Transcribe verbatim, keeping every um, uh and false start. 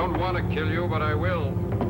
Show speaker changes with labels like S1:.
S1: don't want to kill you, but I will.